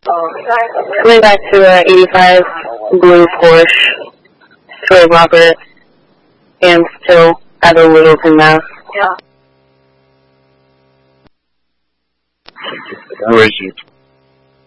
Coming back to 85 blue Porsche, Troy Robert, and still at a Littleton, Mass. Who is you?